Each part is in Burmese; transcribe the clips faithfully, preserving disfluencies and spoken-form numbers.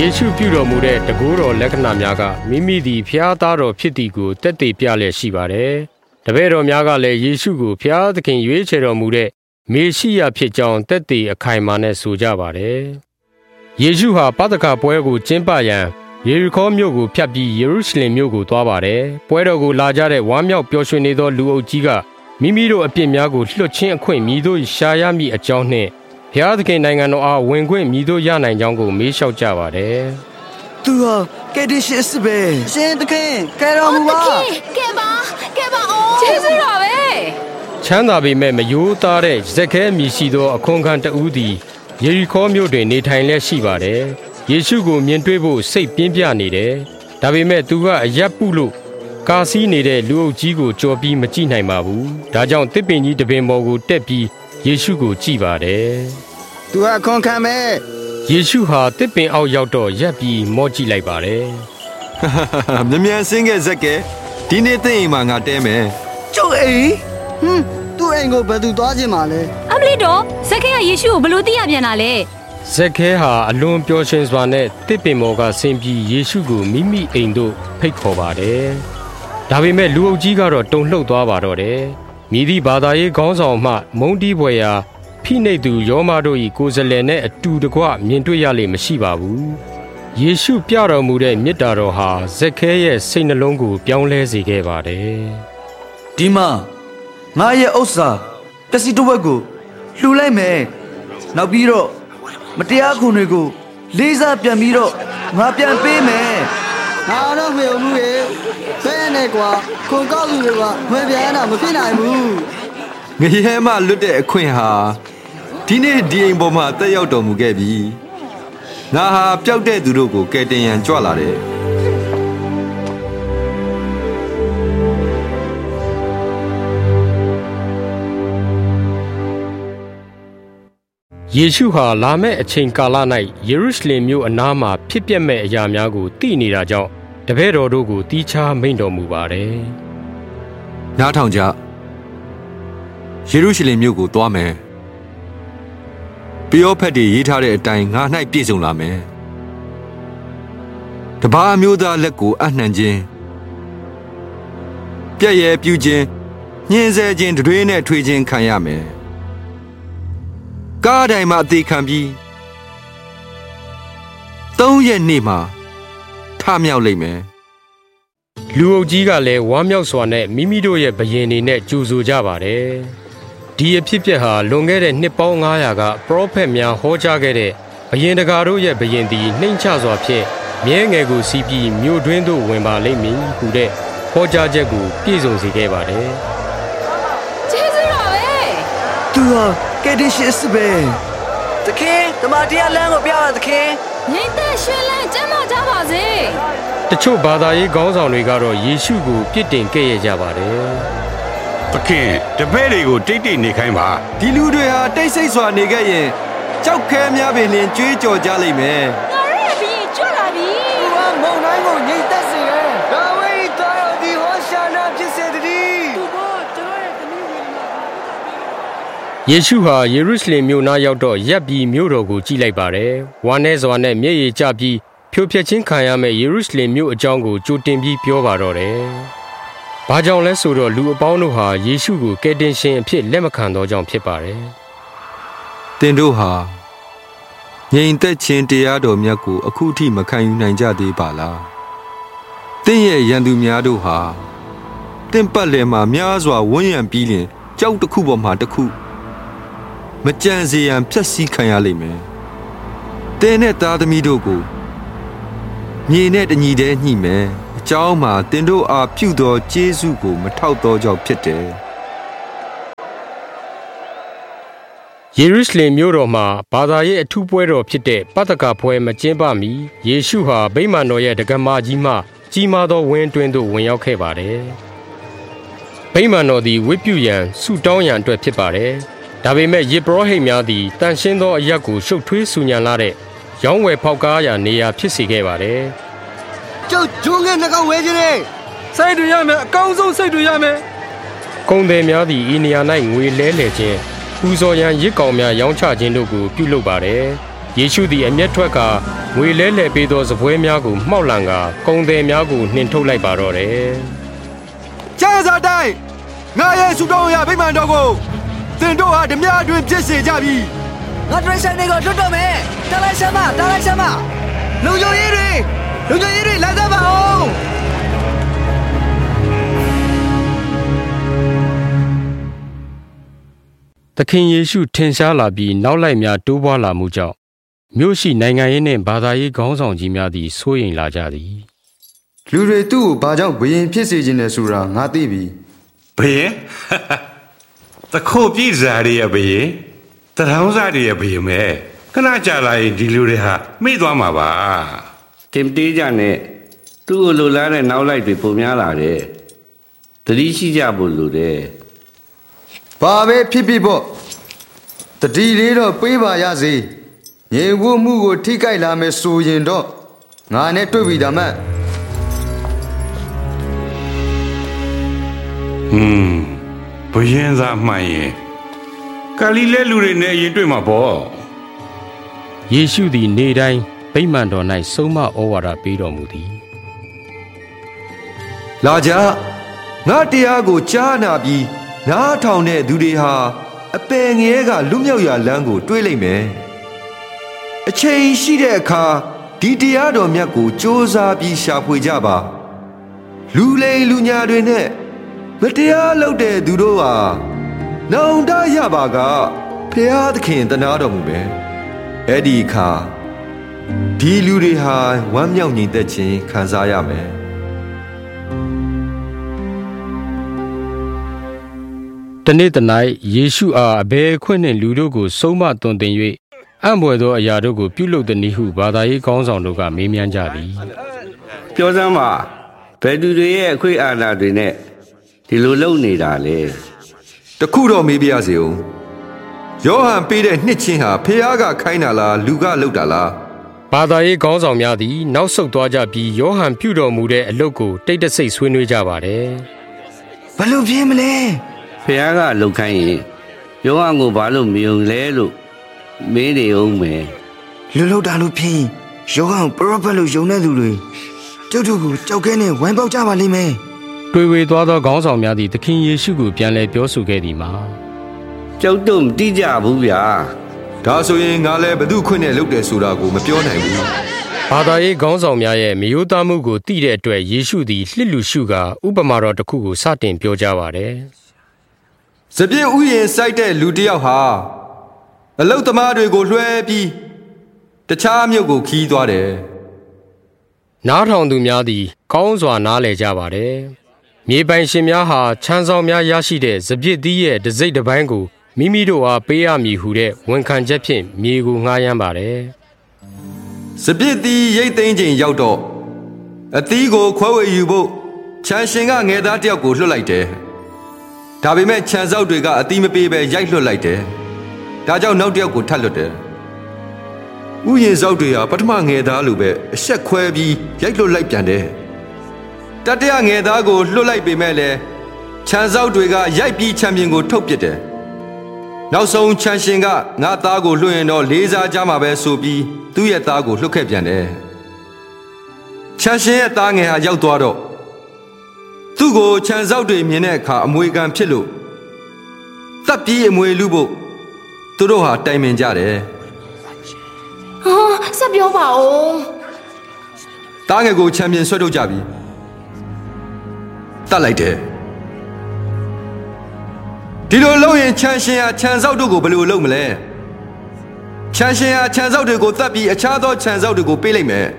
ယေရှုပြုတော်မူတဲ့တကူတော်လက္ခဏာများကမိမိသည်ဖျားသားတော်ဖြစ်သည်ကိုတက်တည်ပြလျက်ရှိပါတယ်။တပည့်တော်များကလည်းယေရှုကိုဖျားသခင်ရွေးချယ်တော်မူတဲ့မေရှိယဖြစ်ကြောင်းတက်တည်အခိုင်အမာနဲ့ဆိုကြပါတယ်။ယေရှုဟာပသခပွဲကိုကျင်းပရန်ယေရီခေါမြို့ကိုဖြတ်ပြီးယေရုရှလင်မြို့ကိုသွားပါတယ်။ပွဲတော်ကိုလာကြတဲ့ဝမ်းမြောက်ပျော်ရွှင်နေသောလူအုပ်ကြီးကမိမိတို့အပြစ်များကိုလွှတ်ခြင်းအခွင့်မြည်သို့ရှာရမည့်အကြောင်းနှင့်ဘုရားသခင်နိုင်ငံတော်အားဝင်ခွင့်မြည်သို့ရနိုင်ကြောင်းကိုမေးလျှောက်ကြပါတယ်။သူဟာကယ်တင်ရှင်စစ်ပဲ။ရှင်သခင်ကယ်တော်မူပါ။ကယ်ပါကယ်ပါအောင်ကျေးဇူးတော်ပဲ။ချမ်းသာပေမဲ့မယိုးသားတဲ့ဇက်ခဲမြည်ရှိသောအခွန်ခံတဦးသည်ယေရီခေါမြို့တွင်နေထိုင်လျက်ရှိပါတယ်။ယေရှုကိုမြင်တွေ့ဖို့စိတ်ပြင်းပြနေတယ်။ဒါပေမဲ့သူကအရက်ပုလို့ကာစီးနေတဲ့လူအုပ်ကြီးကိုကြော်ပြီးမကြည့်နိုင်ပါဘူး။ဒါကြောင့်တစ်ပင်ကြီးတပင်ပေါ်ကိုတက်ပြီးယေရှုကိုကြည့်ပါတယ်။သူဟာခွန်ခံမဲ့ယေရှုဟာတစ်ပင်အောက်ရောက်တော့ရက်ပြီးမော့ကြည့်လိုက်ပါတယ်။မြ мян စင်းခဲ့ဇက်ကဲဒီနေ့သိအိမ်မှာငါတဲမယ်။ကျုပ်အိမ်ဟွန်းသူ့အိမ်ကိုဘယ်သူသွားခြင်းမှာလဲ။အမလီတော်ဇက်ကဲကယေရှုကိုဘလို့သိရပြန်တာလဲ။ဇက်ခဲဟာအလွန်ပျော်ရွှင်စွာနဲ့တစ်ပင်ပေါ်ကဆင်းပြီးယေရှုကိုမိမိအိမ်သို့ဖိတ်ခေါ်ပါတယ်။ဒါပေမဲ့လူအုပ်ကြီးကတော့တုန်လှုပ်သွားပါတော့တယ်။မိသည့်ဘာသာရေးခေါင်းဆောင်မှမုန်းတီးပွေရာဖိနှိပ်သူယောမတို့၏ကိုယ်စလဲနဲ့အတူတကွမြင်တွေ့ရလိမ့်မရှိပါဘူး။ယေရှုပြတော်မူတဲ့မေတ္တာတော်ဟာဇက်ခဲရဲ့စိတ်နှလုံးကိုပြောင်းလဲစေခဲ့ပါတယ်။ဒီမှာငါရဲ့ဥစ္စာပစ္စည်းတစ်ဝက်ကိုလှူလိုက်မယ်။နောက်ပြီးတော့မတရားခွန်တွေကိုလေးစားပြန်ပြီးတော့ငါပြန်ပေးမယ်။ငါတော့မယုံဘူးလေ။ဘယ်နဲ့ကွာခွန်ကောက်လူတွေကမပြန်တာမဖြစ်နိုင်ဘူး။ငရဲမလွတ်တဲ့အခွင့်ဟာဒီနေ့ဒီအိမ်ပေါ်မှာတက်ရောက်တော်မူခဲ့ပြီ။ငါဟာပျောက်တဲ့သူတို့ကိုကယ်တင်ရန်ကြွလာတယ်။ယေရှုဟာလာမယ့်အချိန်ကာလ၌ယေရုရှလင်မြို့အနားမှာဖြစ်ပျက်မဲ့အရာများကိုသိနေတာကြောင့်တပည့်တော်တို့ကိုတီးခြားမိန့်တော်မူပါတယ်။နားထောင်ကြယေရုရှလင်မြို့ကိုသွားမယ်။ပယောဖက်တွေရေးထားတဲ့အတိုင်းငါ၌ပြည့်စုံလာမယ်။တပါးမျိုးသားလက်ကိုအနှံခြင်းပြည့်ရဲ့ပြုခြင်းညှင်းဆဲခြင်းတွေးနဲ့ထွေးခြင်းခံရမယ်။ကားတိုင်းမှာအသေးခံပြီးသုံးရက်နေ့မှာထမြောက်လိမ့်မယ်။လူအုပ်ကြီးကလည်းဝမ်းမြောက်စွာနဲ့မိမိတို့ရဲ့ဘယင်တွေနဲ့ကြိုဆိုကြပါတယ်။ဒီအဖြစ်အပျက်ဟာလွန်ခဲ့တဲ့နှစ်ပေါင်းငါးရာကပရောဖက်များဟောကြားခဲ့တဲ့ဘယင်တကာတို့ရဲ့ဘယင်သည်နှိမ့်ချစွာဖြင့်မြဲငယ်ကိုစီးပြီးမြို့တွင်းသို့ဝင်ပါလိမ့်မည်ဟူတဲ့ဟောကြားချက်ကိုပြည့်စုံစေခဲ့ပါတယ်။ကျေးဇူးတော်ပဲ။သူဟာကယ်တင်ရှင်စစ်ပဲ။သခင်ဓမ္မတရားလမ်းကိုပြပါသခင်။ငြိမ်သက်ရှင်လန်းကျမ်းမာကြပါစေ။တချို့ဘာသာရေးခေါင်းဆောင်တွေကတော့ယေရှုကိုပြစ်တင်ခဲ့ရကြပါတယ်။သခင်တပည့်တွေကိုတိတ်တိတ်နေခိုင်းပါဒီလူတွေဟာတိတ်ဆိတ်စွာနေခဲ့ရင်ကြောက်ခဲများပင်လင်ကြွေးကြော်ကြလိမ့်မယ်ငါရဲ့ဘီကျွတ်လာပြီသူကမုန်တိုင်းကိုငြိမ်သက်စေတယ်ဒါဝိဒ်သားတော်ဒီဟောရှာနာဖြစ်စေတည်းသူကကျွန်တော်ရဲ့သမီးဝင်မှာယေရှုဟာယေရုရှလင်မြို့နားရောက်တော့ရပ်ပြီးမြို့တော်ကိုကြည့်လိုက်ပါတယ်ဝမ်းနည်းစွာနဲ့မျက်ရည်ကျပြီးဖြိုဖျက်ခြင်းခံရမယ့်ယေရုရှလင်မြို့အကြောင်းကိုကြိုတင်ပြီးပြောပါတော့တယ်ဘာကြောင့်လဲဆိုတော့လူအပေါင်းတို့ဟာယေရှုကိုကယ်တင်ရှင်အဖြစ်လက်မခံသောကြောင့်ဖြစ်ပါတယ်။သင်တို့ဟာငြိမ်သက်ခြင်းတရားတော်မြတ်ကိုအခုထိမခံယူနိုင်ကြသေးပါလား။သင်ရဲ့ရန်သူများတို့ဟာသင်ပတ်လည်မှာများစွာဝန်းရံပြီးလျှင်ကြောက်တစ်ခုပေါ်မှာတစ်ခုမကြံစေရန်ဖျက်ဆီးခံရလိမ့်မယ်။သင်နဲ့သားသမီးတို့ကိုမြေနဲ့တညီတည်းညှိမယ်။အကြောင်းမှာတင်တို့အားပြုသောကျေးဇူးကိုမထောက်သောကြောင့်ဖြစ်တယ်။ယေရုရှလင်မြို့တော်မှာဘာသာရေးအထူးပွဲတော်ဖြစ်တဲ့ပသခပွဲမကျင်းပမီယေရှုဟာဗိမာန်တော်ရဲ့တက္ကမကြီးမှကြီးမားသောဝင်းတွင်းသို့ဝင်ရောက်ခဲ့ပါတယ်။ဗိမာန်တော်သည်ဝတ်ပြုရန်ဆုတောင်းရန်အတွက်ဖြစ်ပါတယ်။ဒါပေမဲ့ယေဘရဟိတ်များသည်တန်ရှင်းသောအရက်ကိုရှုပ်ထွေးဆူညံလာတဲ့ရောင်းဝယ်ဖောက်ကားရာနေရာဖြစ်စေခဲ့ပါတယ်။ကျုပ်ဂျုံငယ်နှကောင်ဝဲခြင်းနဲ့စိတ်တွေရမယ်အကောင်းဆုံးစိတ်တွေရမယ်ကုန်သည်များသည်ဤနေရာ၌ငွေလဲလှယ်ခြင်းပူဇော်ရန်ရစ်ကောင်များရောင်းချခြင်းတို့ကိုပြုလုပ်ပါတယ်ယေရှုသည်အမျက်ထွက်ကငွေလဲလှယ်ပေးသောစပွဲများကိုမှောက်လန်ကကုံသည်များကိုနှင်ထုတ်လိုက်ပါတော့တယ်ကျန်းစာတိုင်းငါရဲ့စုတော်ရဗိမာန်တော်ကိုတင်တို့ဟာဓမြအတွင်ပြစ်စေကြပြီငါဒရိဆိုင်တွေကိုလွတ်တော့မယ်တားလိုက်စမ်းမတားလိုက်စမ်းမလူယုံရေးတွေလူယုံရေးတွေလာကြပါအောင်သခင်ယေရှုထင်ရှားလာပြီးနောက်လိုက်များတိုးပွားလာမှုကြောင့်မြို့ရှိနိုင်ငံရေးနှင့်ဘာသာရေးခေါင်းဆောင်ကြီးများသည်စိုးရိမ်လာကြသည်လူတွေသူ့ကိုဘာကြောင့်ဘယင်ဖြစ်စေခြင်းလဲဆိုတာငါသိပြီဘယင်တခိုးပြည့်စားရဘယင်တထောင်းစားရဘယင်မဲခဏကြာလာရင်ဒီလူတွေဟာမိသွားမှာပါတင်တေးကြနဲ့သူ့ကိုလိုလားတဲ့နောက်လိုက်တွေပုံများလာတယ်သတိရှိကြဖို့လိုတယ်ဘာပဲဖြစ်ဖြစ်ပေါ့တတိလေးတော့ပေးပါရစေငြိမ်ဝှမှုကိုထိကြိုက်လာမယ်ဆိုရင်တော့ငါနဲ့တွေ့ပြီဒါမှဟွန်းဘယင်သာမှန်ရင်ဂါလိလဲလူတွေနဲ့ရင်တွေ့မှာပေါ့ယေရှုသည်နေ့တိုင်းဗိမာန်တော်၌ဆုံးမဩဝါဒပေးတော်မူသည်လာကြငါတရားကိုကြားနာပြီးနားထောင်တဲ့သူတွေဟာအပယ်ငယ်ကလွတ်မြောက်ရာလမ်းကိုတွေးလိုက်မယ်အချိန်ရှိတဲ့အခါဒီတရားတော်မြတ်ကိုစ조사ပြီးရှာဖွေကြပါလူလိမ်လူညာတွေနဲ့မတရားလုပ်တဲ့သူတို့ဟာနောင်တရပါကဖျားသခင်တနာတော်မူမယ်အဲ့ဒီအခါဒီလူတွေဟာဝမ်းမြောက်ညီသက်ခြင်းခံစားရမယ်တနေ့တ၌ယေရှုအားအဘယ်ခွင့်နှင့်လူတို့ကိုဆုံးမသွန်သင်၍အံ့ဘွယ်သောအရာတို့ကိုပြုလုပ်သည်နည်းဟုဘာသာရေးခေါင်းဆောင်တို့ကမေးမြန်းကြသည်ပြောစမ်းပါဘယ်သူတွေရဲ့အခွင့်အာဏာတွေနဲ့ဒီလိုလုပ်နေတာလဲတခုတော့မေးပြရစေဦးယောဟန်ပေးတဲ့နှစ်ချင်းဟာဖျားကခိုင်းတာလားလူကလုပ်တာလားဘာသာရေးခေါင်းဆောင်များသည်နောက်ဆုတ်သွားကြပြီးယောဟန်ပြုတော်မူတဲ့အလုပ်ကိုတိတ်တဆိတ်ဆွေးနွေးကြပါတယ်ဘယ်လိုဖြစ်မလဲဖျားကလှုပ်ခိုင်းရင်ယောဟန်ကိုဘာလို့မယုံလဲလို့မင်းနေအောင်မယ်လူလောက်တာလို့ဖြစ်ယောဟန်ပရောဖက်လို့ယုံတဲ့သူတွေကျုပ်တို့ကိုကြောက်ခဲနဲ့ဝိုင်းပေါက်ကြပါလိမ့်မယ်တွေ့ဝေသွားသောခေါင်းဆောင်များသည်သခင်ယေရှုကိုပြန်လည်ပြောဆိုခဲ့သည်မှာကြောက်တော့မတိကြဘူးဗျာဒါဆိုရင်ငါလည်းဘသူခွင့်နဲ့လုပ်တယ်ဆိုတာကိုမပြောနိုင်ဘူးဘာသာရေးခေါင်းဆောင်များရဲ့မယိုးသားမှုကိုသိတဲ့အတွက်ယေရှုသည်လှစ်လူရှုကာဥပမာတော်တစ်ခုကိုစတင်ပြောကြားပါတယ်စပြည့်ဥယျာဉ်စိုက်တဲ့လူတစ်ယောက်ဟာအလုတ်သမားတွေကိုလွှဲပြီးတခြားမြို့ကိုခီးသွားတယ်နားထောင်သူများသည်ကောင်းစွာနားလည်ကြပါတယ်မြေပိုင်ရှင်များဟာချမ်းဆောင်များရရှိတဲ့စပြည့်သီးရဲ့တစိမ့်တစ်ပိုင်းကိုမိမိတို့အားပေးရမည်ဟုတဲ့ဝန်ခံချက်ဖြင့်မြေကိုငှားရမ်းပါတယ်စပြည့်သီးရိတ်သိမ်းချိန်ရောက်တော့အသီးကိုခွဲဝေယူဖို့ချမ်းရှင်ကငယ်သားတစ်ယောက်ကိုလွှတ်လိုက်တယ်ဒါပေမဲ့ခြံစောက်တွေကအသီးမပေးဘဲရိုက်လွှတ်လိုက်တယ်ဒါကြောင့်နောက်တစ်ယောက်ကိုထပ်လွှတ်တယ်ဥယျာဉ်စောက်တွေဟာပထမငယ်သားလိုပဲအဆက်ခွဲပြီးရိုက်လွှတ်လိုက်ပြန်တယ်တတိယငယ်သားကိုလွှတ်လိုက်ပေမဲ့လည်းခြံစောက်တွေကရိုက်ပြီးခြံပြင်ကိုထုတ်ပစ်တယ်နောက်ဆုံးခြံရှင်ကငါသားကိုလွှတ်ရင်တော့လေးစားကြမှာပဲဆိုပြီးသူ့ရဲ့သားကိုလွှတ်ခဲ့ပြန်တယ်ခြံရှင်ရဲ့သားငယ်ဟာရောက်သွားတော့သူ့ကိုခြံစောက်တွေမြင်တဲ့အခါအမွေခံဖြစ်လို့တပ်ပြီးအမွေလူဖို့သူတို့ဟာတိုင်ပင်ကြတယ်ဟာဆက်ပြောပါဦးတားငယ်ကိုချန်ပီယံဆွဲထုတ်ကြပြီတတ်လိုက်တယ်ဒီလိုလုပ်ရင်ချန်ရှင်ဟာခြံစောက်တို့ကိုဘယ်လိုလုပ်မလဲခြံရှင်ဟာခြံစောက်တွေကိုတတ်ပြီးအခြားသောခြံစောက်တွေကိုပေးလိုက်မယ်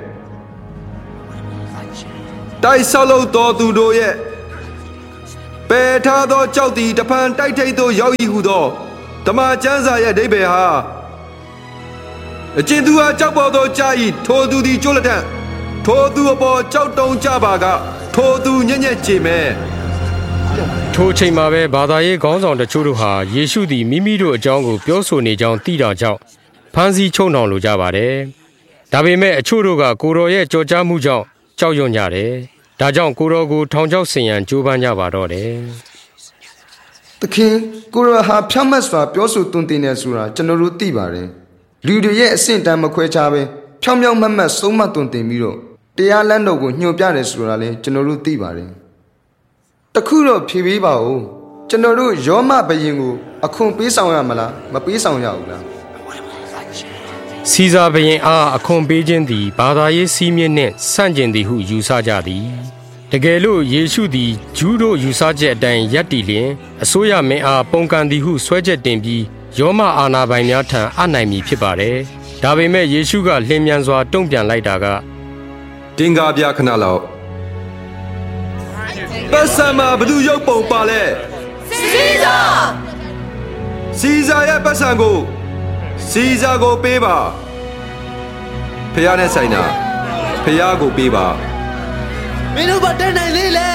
တိုက်ဆောက်လို့တော်သူတို့ရဲ့ပယ်ထားသောကြောက်သည်တဖန်တိုက်ထိတ်သို့ရောက်၏ဟုသောဓမ္မကျမ်းစာရဲ့အဓိပ္ပာယ်ဟာအကျဉ်သူဟာကြောက်ပေါ်သောကြာ၏ထိုသူသည်ကျိုးလက်ထက်ထိုသူအပေါ်ကြောက်တုံးကြပါကထိုသူညံ့ညက်ကြည်မဲ့ထိုချိန်မှာပဲဘာသာရေးခေါင်းဆောင်တချို့တို့ဟာယေရှုသည်မိမိတို့အကြောင်းကိုပြောဆိုနေကြောင်းသိတာကြောင့်ဖမ်းဆီးချုပ်နှောင်လိုကြပါတယ်ဒါပေမဲ့အချို့တို့ကကိုတော်ရဲ့ကြော်ကြားမှုကြောင့်ကြောက်ရွံ့ကြတယ်ဒါကြောင့်ကိုတော်ကိုထောင်ချောက်ဆင်ရန်ကြိုးပမ်းကြပါတော့တယ်သခင်ကိုတော်ဟာဖြောင့်မတ်စွာပြောဆိုသွန်သင်နေဆိုတာကျွန်တော်တို့သိပါတယ်လူတွေရဲ့အဆင့်တန်းမခွဲခြားပဲဖြောင်းဖြောင်းမတ်မတ်ဆုံးမသွန်သင်ပြီးတော့တရားလမ်းတော်ကိုညွှန်ပြတယ်ဆိုတာလည်းကျွန်တော်တို့သိပါတယ်တခုတော့ဖြေပေးပါဦးကျွန်တော်တို့ယောမဘယင်ကိုအခွန်ပေးဆောင်ရမလားမပေးဆောင်ရဘူးလားစီဇာဘယင်အားအခွန်ပေးခြင်းသည်ဘာသာရေးစည်းမျဉ်းနှင့်ဆန့်ကျင်သည်ဟုယူဆကြသည်တကယ်လို့ယေရှုသည်ဂျူးတို့ယူဆချက်အတိုင်းယက်တီလျင်အစိုးရမင်းအားပုံကန်သည်ဟုဆွဲချက်တင်ပြီးယောမအာဏာပိုင်များထံအနိုင်မည်ဖြစ်ပါတယ်ဒါပေမဲ့ယေရှုကလျင်မြန်စွာတုံ့ပြန်လိုက်တာကတင်ကားပြခဏလောက်ပတ်စံမှာဘသူရုပ်ပုံပါလဲစီဇာစီဇာရဲ့ပတ်စံကိုစီဇာကိုပေးပါဖះနဲ့ဆိုင်တာဖះကိုပေးပါမင်းတို့ဘာတဲ့နိုင်လေးလဲ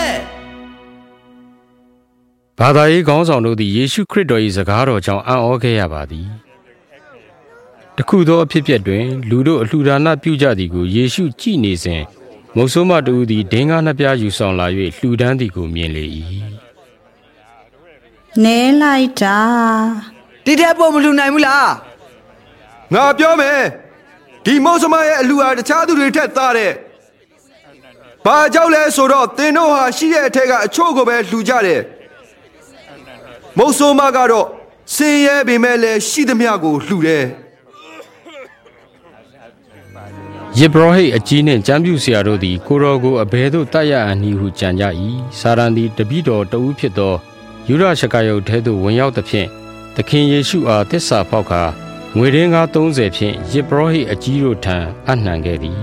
ဘာသာရေးခေါင်းဆောင်တို့သည်ယေရှုခရစ်တော်၏စကားတော်ကြောင့်အံ့ဩခဲ့ရပါသည်တခုသောအဖြစ်အပျက်တွင်လူတို့အလှူဒါနပြုကြသည်ကိုယေရှုကြည့်နေစဉ်မုတ်ဆိုးမတူသည်ဒင်းကားနှစ်ပြားယူဆောင်လာ၍လှူဒန်းသည်ကိုမြင်လေ၏နဲလိုက်တာဒီတဲ့ပုံမလှူနိုင်ဘူးလားငါပြောမယ်ဒီမုတ်ဆိုးမရဲ့အလှူဟာတခြားသူတွေထက်သားတဲ့ဘာကြောင့်လဲဆိုတော့သင်တို့ဟာရှိတဲ့အထက်ကအချို့ကိုပဲလှူကြတယ်မုတ်ဆိုးမကတော့စင်ရဲပေမဲ့လည်းရှိသမျှကိုလှူတယ်ယေဘရဟိအကြီးနှင့်ကျမ်းပြုဆရာတို့သည်ကိုရောကိုအဘယ်သို့တတ်ရအန်ဤဟုကြံကြ၏စာရန်သည်တပည့်တော်တဦးဖြစ်သောယူရရှကာယုတ်ထဲသို့ဝင်ရောက်သဖြင့်သခင်ယေရှုအားသစ္စာဖောက်ကာငွေရင်းကားသုံးဆယ်ဖြင့်ယေဘရဟိအကြီးတို့ထံအနှံခဲ့သည်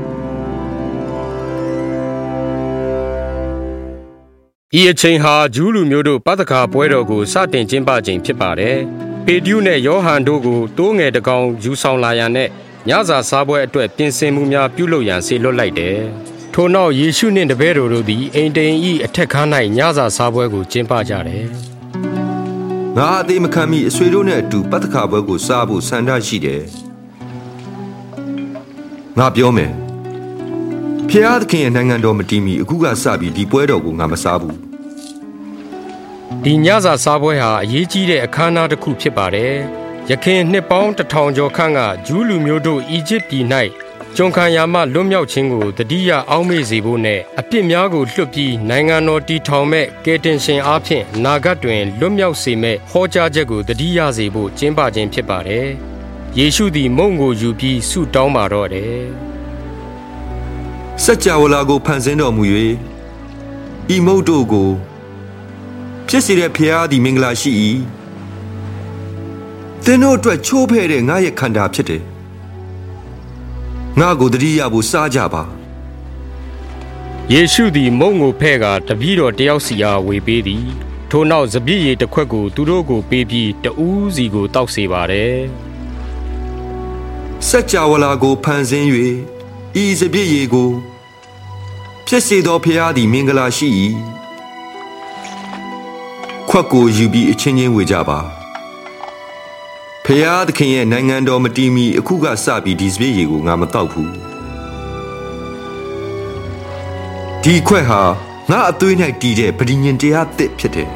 ဤအချိန်ဟာဂျူးလူမျိုးတို့ပသခါပွဲတော်ကိုစတင်ကျင်းပချိန်ဖြစ်ပါတယ်ပေတရုနဲ့ယောဟန်တို့ကိုတိုးငယ်တကောင်ယူဆောင်လာရန်နဲ့ညစာစားပွဲအတွက်ပြင်ဆင်မှုများပြုလုပ်ရန်ဆေလွတ်လိုက်တယ်။ထို့နောက်ယေရှုနှင့်တပည့်တော်တို့သည်အိမ်တိန်၏အထက်ခန်း၌ညစာစားပွဲကိုကျင်းပကြတယ်။ငါအသေးမခံမီအဆွေတို့နဲ့အတူပတ္တခါပွဲကိုစားဖို့ဆန္ဒရှိတယ်။ငါပြောမယ်။ဖျားသခင်ရဲ့နိုင်ငံတော်မတည်မီအခုကစပြီးဒီပွဲတော်ကိုငါမစားဘူး။ဒီညစာစားပွဲဟာအရေးကြီးတဲ့အခမ်းအနားတစ်ခုဖြစ်ပါတယ်။ယခင်နှစ်ပေါင်းတစ်ထောင်ကျော်ခန့်ကဂျူးလူမျိုးတို့အီဂျစ်ပြည်၌ကျွန်ခံရာမှလွတ်မြောက်ခြင်းကိုတတိယအောက်မေ့စေဖို့နဲ့အပြစ်များကိုလွှတ်ပြီးနိုင်ငံတော်တည်ထောင်မဲ့ကယ်တင်ရှင်အားဖြင့်နာဂတ်တွင်လွတ်မြောက်စေမဲ့ဟောကြားချက်ကိုတတိယစေဖို့ကျင်းပခြင်းဖြစ်ပါတယ်။ယေရှုသည်မုန့်ကိုယူပြီးဆုတောင်းပါတော့တယ်။စัจ java လာကိုဖန်ဆင်းတော်မူ၍ဤမုန့်တို့ကိုဖြစ်စေတဲ့ဖျားသည်မင်္ဂလာရှိ၏သင်တို့အတွက်ချိုးဖဲ့တဲ့ငါရဲ့ခန္ဓာဖြစ်တယ်ငါကိုတတိယဖို့စားကြပါယေရှုသည်မုန့်ကိုဖဲ့ကာတပည့်တော်တယောက်စီအားဝေပေးသည်ထို့နောက်စပျစ်ရည်တစ်ခွက်ကိုသူတို့ကိုပေးပြီးတဦးစီကိုတောက်စေပါတယ်စัจ java လာကိုဖန်ဆင်း၍ဤစပျစ်ရည်ကိုဖြစ်စေသောဖျားသည်မင်္ဂလာရှိ၏ခွက်ကိုယူပြီးအချင်းချင်းဝေကြပါဖျားသခင်ရဲ့နိုင်ငံတော်မတည်မီအခုကစပြီးဒီစပျစ်ရည်ကိုငါမတောက်ဘူးဒီခွက်ဟာငါအသွေး၌တည်တဲ့ပဋိညာဉ်တရားသစ်ဖြစ်တယ်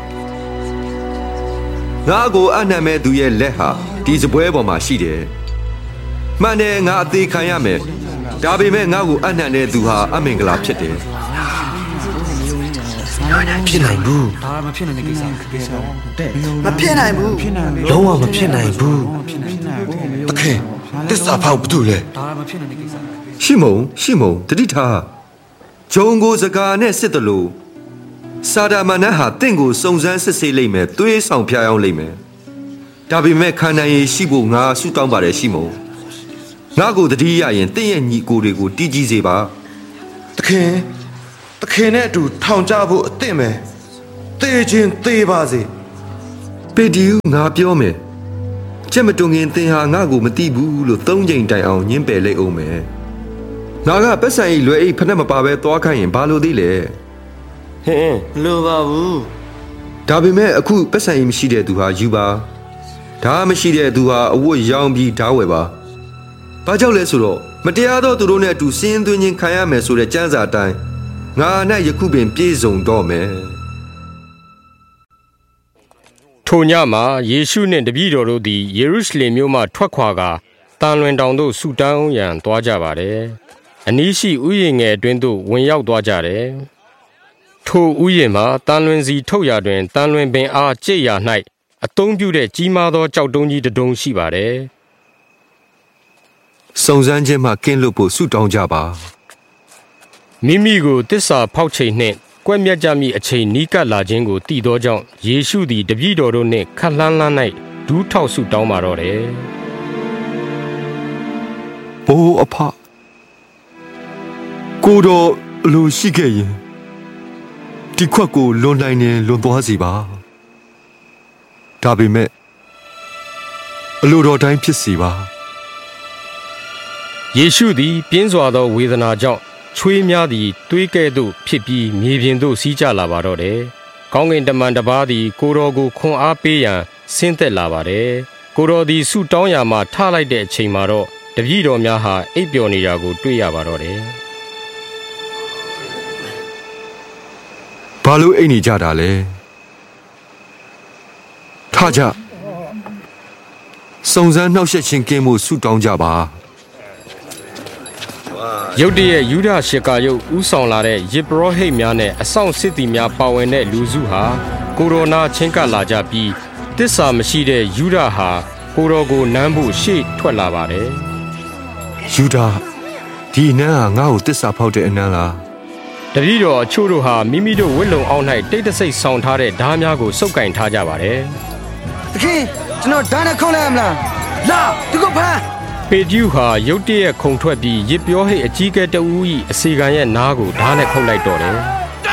ငါကိုအနံ့မဲ့သူရဲ့လက်ဟာဒီစပွဲပေါ်မှာရှိတယ်မှန်တယ်ငါအသေးခံရမယ်ဒါပေမဲ့ငါကိုအနံ့တဲ့သူဟာအမင်္ဂလာဖြစ်တယ်ဖြစ်နိုင်ဘူးဒါမဖြစ်နိုင်တဲ့ကိစ္စကိစ္စတဲ့မဖြစ်နိုင်ဘူးလုံးဝမဖြစ်နိုင်ဘူးတခင်တစ္ဆာဖောက်ဘူးလေဒါမဖြစ်နိုင်တဲ့ကိစ္စရှိမုံရှိမုံတတိထားဂျုံကိုစကားနဲ့စစ်တလို့စာဒမနတ်ဟာတင့်ကိုစုံစမ်းစစ်ဆေးလိမ့်မယ်သွေးဆောင်ဖျားအောင်လိမ့်မယ်ဒါပေမဲ့ခန္ဓာရည်ရှိဖို့ငါဆုတောင်းပါတယ်ရှိမုံငါကိုတတိယရင်တင့်ရဲ့ညီကိုတွေကိုတီးကြည့်စေပါတခင်တခင်နဲ့အတူထောင်ကြဖို့အသင့်ပဲသေခြင်းသေပါစေပေဒီယူငါပြောမယ်ချက်မတုံငင်သင်ဟာငါကိုမသိဘူးလို့သုံးချိန်တိုင်အောင်ညှင်းပယ်လိုက်အောင်မယ်ငါကပတ်စံဤလွယ်အိဖက်မပါပဲသွားခိုင်းရင်ဘာလို့သေးလဲဟင်းမလိုပါဘူးဒါပေမဲ့အခုပတ်စံဤမရှိတဲ့သူဟာယူပါဒါမရှိတဲ့သူဟာအဝတ်ရောင်းပြီးဓာဝယ်ပါဘာကြောင့်လဲဆိုတော့မတရားသောသူတို့နဲ့အတူစင်းသွင်းခြင်းခံရမယ်ဆိုတဲ့ကျမ်းစာအတိုင်းငါနဲ့ယခုပင်ပြည့်စုံတော့မယ်ထိုညမှာယေရှုနှင့်တပည့်တော်တို့သည်ယေရုရှလင်မြို့မှထွက်ခွာကာတန်လွင်တောင်သို့ဆူတောင်းရန်သွားကြပါတယ်။အနီးရှိဥယျာဉ်ငယ်အတွင်းသို့ဝင်ရောက်သွားကြတယ်။ထိုဥယျာဉ်မှာတန်လွင်စီထုတ်ရာတွင်တန်လွင်ပင်အားကျိတ်ရာ၌အသုံးပြုတဲ့ကြီးမားသောကြောက်တုံးကြီးတစ်ဒုံရှိပါတယ်။စုံစမ်းခြင်းမှကင်းလွတ်ဖို့ဆုတောင်းကြပါ။မိမိကိုတစ္ဆာဖောက်ချိန်နှင့်ကွက်မြတ်ကြမိအချိန်နီးကပ်လာခြင်းကိုတည်သောကြောင့်ယေရှုသည်တပည့်တော်တို့နှင့်ခက်လှမ်းလှမ်း၌ဒူးထောက်ဆုတောင်းပါတော့တယ်။ဘိုးအဖကိုတော်လူရှိခဲ့ရင်ဒီခွက်ကိုလွန်နိုင်ရင်လွန်သွားစီပါဒါပေမဲ့အလိုတော်တိုင်းဖြစ်စီပါယေရှုသည်ပြင်းစွာသောဝေဒနာကြောင့်ချွေးများသည်သွေးကဲ့သို့ဖြစ်ပြီးမြေပြင်သို့စီးကျလာပါတော့တယ်။ကောင်းကင်တမန်တစ်ပါးသည်ကိုတော်ကိုခွန်အားပေးရန်ဆင်းသက်လာပါတယ်။ကိုတော်သည်ဆုတောင်းရာမှထလိုက်တဲ့အချိန်မှာတော့တပည့်တော်များဟာအိပ်ပျော်နေတာကိုတွေ့ရပါတော့တယ်။ဘာလို့အိပ်နေကြတာလဲ။ထကြစုံစမ်းနှောက်ယှက်ခြင်းကင်းမှုဆုတောင်းကြပါ။ရုတ်တရက်ယူဒရှကာယုတ်ဥဆောင်လာတဲ့ယေဘရဟိတ်များနဲ့အဆောင်စစ်သည်များပါဝင်တဲ့လူစုဟာကိုရိုနာချင်းကပ်လာကြပြီးတစ္ဆာမရှိတဲ့ယူဒဟာကိုတော်ကိုနမ်းဖို့ရှေ့ထွက်လာပါတယ်။ယူဒဒီနန်းဟာငါ့ကိုတစ္ဆာဖောက်တဲ့အနန်းလား။တပည့်တော်အချို့တို့ဟာမိမိတို့ဝတ်လုံအောက်၌တိတ်တဆိတ်ဆောင်ထားတဲ့ဓားများကိုစုပ်ကင်ထားကြပါတယ်။တခင်ကျွန်တော်ဓာတ်နဲ့ခုံလိုက်ရမလား။လာဒီကိုဖမ်းပေတျုဟာရုတ်တရက်ခုန်ထွက်ပြီးရစ်ပြောဟိတ်အကြီးကဲတအူး၏အစီကံရဲ့နားကိုဓာတ်နဲ့ခုတ်လိုက်တော့တယ်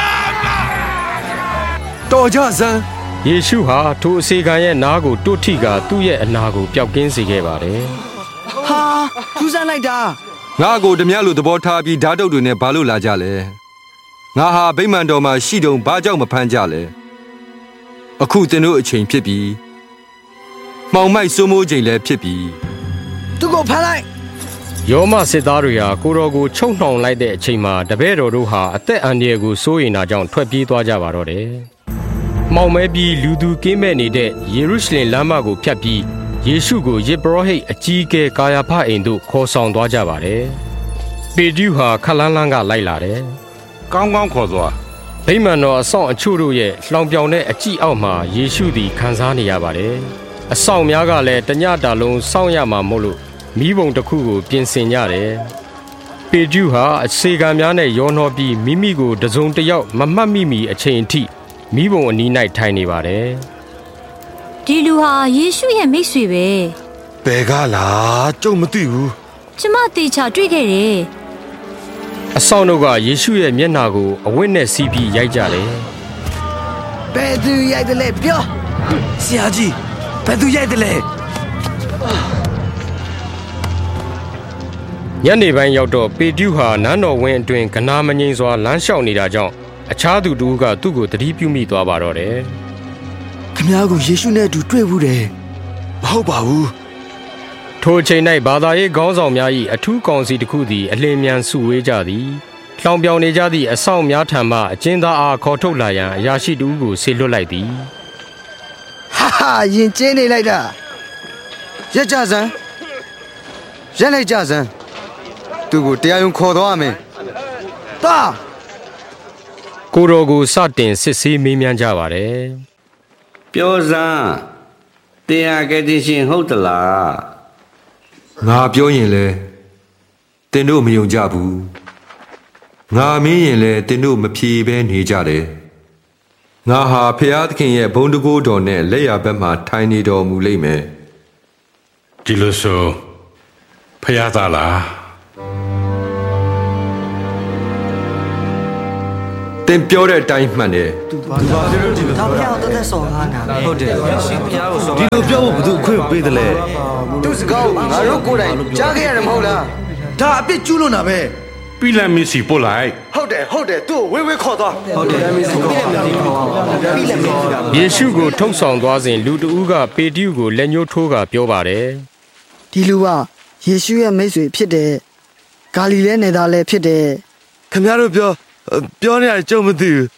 ။တော်ကြစမ်းယေရှုဟာထိုအစီကံရဲ့နားကိုတွတ်ထိကသူ့ရဲ့အနာကိုပျောက်ကင်းစေခဲ့ပါတယ်။ဟာထူးဆန်းလိုက်တာငါကိုဓမြလိုသဘောထားပြီးဓာတ်တုပ်တွေနဲ့ဘာလို့လာကြလဲ။ငါဟာဗိမာန်တော်မှာရှိတုံဘာကြောင့်မဖမ်းကြလဲ။အခုသင်တို့အချိန်ဖြစ်ပြီးမှောင်မိုက်စိုးမိုးချိန်လည်းဖြစ်ပြီးသူကိုဖမ်းလိုက်ယောမစစ်သားတွေဟာကိုတော်ကိုချုံနှောင်လိုက်တဲ့အချိန်မှာတပည့်တော်တို့ဟာအသက်အန္တရာယ်ကိုစိုးရိမ်တာကြောင့်ထွက်ပြေးသွားကြပါတော့တယ်။မှောင်မဲပြီးလူသူကင်းမဲ့နေတဲ့ယေရုရှလင်လမ်းမကိုဖြတ်ပြီးယေရှုကိုယေဘရဟိတ်အကြီးအကဲကာယာဖအိမ်သို့ခေါ်ဆောင်သွားကြပါတယ်။ပေတျုဟာခလန်းလန်းကလိုက်လာတယ်။ကောင်းကောင်းခေါ်သွားဗိမာန်တော်အဆောင်အချို့တို့ရဲ့လှောင်ပြောင်တဲ့အကြည့်အောက်မှာယေရှုသည်ခံစားနေရပါတယ်။အဆောင်များကလည်းတညတာလုံးစောင့်ရမှာမို့လို့မိဘုံတစ်ခုကိုပြင်ဆင်ကြတယ်။ပေတျုဟာအစေကံများနဲ့ရောနှောပြီးမိမိကိုတစုံတစ်ယောက်မမှတ်မိမီအချိန်အထိမိဘုံအနီး၌ထိုင်နေပါတယ်။ဒီလူဟာယေရှုရဲ့မိတ်ဆွေပဲ။ဘယ်ကလားကြုံမသိဘူး။ကျမတေချာတွေ့ခဲ့တယ်။အဆောင်တို့ကယေရှုရဲ့မျက်နှာကိုအဝတ်နဲ့စီးပြီးရိုက်ကြတယ်။ဘယ်သူရိုက်တယ်လဲပြော။ဆရာကြီးဘယ်သူရိုက်တယ်လဲ။ညနေပိုင်းရောက်တော့ပေတျုဟာနန်းတော်ဝင်းအတွင်ကနာမငိမ့်စွာလမ်းလျှောက်နေတာကြောင့်အခြားသူတို့ကသူ့ကိုသတိပြုမိသွားပါတော့တယ်။ခင်ဗျားကိုယေရှုနဲ့အတူတွေ့ဘူးတယ်။မဟုတ်ပါဘူး။ထိုအချိန်၌ဘာသာရေးခေါင်းဆောင်များ၏အထူးကောင်စီတစ်ခုသည်အလင်းမြန်စုဝေးကြသည်။လှောင်ပြောင်နေကြသည့်အဆောင်များထံမှအကျဉ်းသားအားခေါ်ထုတ်လာရန်အရာရှိတူကိုဆေလွတ်လိုက်သည်။ဟာဟာရင်ကျင်းနေလိုက်တာ။ရက်ကြစမ်း။ရက်လိုက်ကြစမ်း။သူကိုတရားရုံးခေါ်သွားမယ်။တာကိုတော်ကိုစတင်စစ်ဆေးမေးမြန်းကြပါတယ်။ပြောစမ်းတရားကတိရှင်ဟုတ်သလား။ငါပြောရင်လေတင်တို့မယုံကြဘူး။ငါမင်းရင်လေတင်တို့မဖြေဘဲနေကြတယ်။ငါဟာဖျားသခင်ရဲ့ဘုန်းတကိုးတော်နဲ့လက်ရဘက်မှထိုင်နေတော်မူလိမ့်မယ်။ဒီလိုဆိုဖျားသားလား။တင်ပြောတဲ့အတိုင်းမှန်တယ်သူပါသူပါတို့ဒီလိုဒါဖျားတော့တဲ့ဆော်ကားနာဟုတ်တယ်ရှင်ဖျားကိုဆော်ဒီလိုပြောဖို့ဘယ်သူအခွင့်ပေးတယ်လဲသူစကားငါတို့ကိုယ်တိုင်ကြားခဲ့ရတယ်မဟုတ်လားဒါအပြစ်ကျူးလွန်တာပဲပြလမီစီပို့လိုက်ဟုတ်တယ်ဟုတ်တယ်သူ့ဝေးဝေးခေါ်သွားဟုတ်တယ်မီစီခေါ်ယေရှုကိုထုတ်ဆောင်သွားစဉ်လူတဦးကပေတျုကိုလက်ညှိုးထိုးကပြောပါတယ်ဒီလူကယေရှုရဲ့မိတ်ဆွေဖြစ်တယ်ဂါလိလဲနယ်သားလည်းဖြစ်တယ်ခင်ဗျားတို့ပြောပြောနေရကြုံမသိဘူး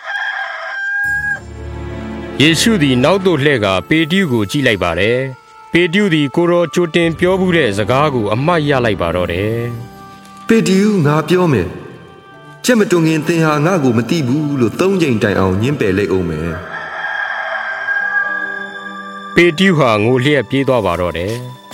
ယေရှုသည်နောက်သို့လှည့်ကပေတျုကိုကြည့်လိုက်ပါတယ်ပပေတျုသည်ကိုရောကြိုတင်ပြောမှုတဲ့စကားကိုအမှတ်ရလိုက်ပါတော့တယ်။ပေတျုငါပြောမယ်။ချက်မတွင်ခင်သင်ဟာငါ့ကိုမသိဘူးလို့သုံးချိန်တိုင်အောင်ညှင်းပယ်လိုက်အောင်မယ်။ပေတျုဟာငိုလျက်ပြေးသွားပါတော့တယ်။